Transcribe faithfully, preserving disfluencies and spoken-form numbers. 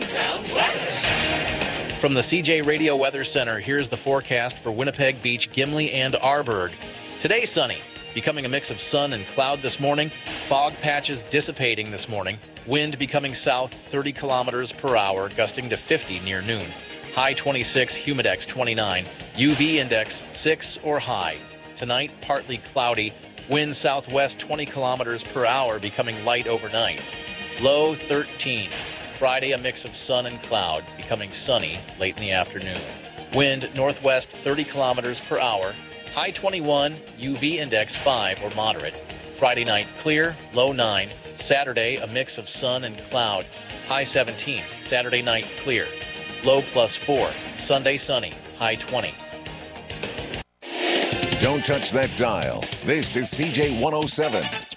Chi-Town weather. From the C J Radio Weather Center, here's the forecast for Winnipeg Beach, Gimli, and Arborg. Today, sunny, becoming a mix of sun and cloud this morning. Fog patches dissipating this morning. Wind becoming south thirty kilometers per hour, gusting to fifty near noon. High twenty-six, humidex twenty-nine, U V index six or high. Tonight, partly cloudy. Wind southwest twenty kilometers per hour, becoming light overnight. Low thirteen. Friday, a mix of sun and cloud, becoming sunny late in the afternoon. Wind northwest thirty kilometers per hour. High twenty-one, U V index five or moderate. Friday night, clear, low nine. Saturday, a mix of sun and cloud. High seventeen. Saturday night, clear. Low plus four. Sunday, sunny. High twenty. Don't touch that dial. This is C J one oh seven.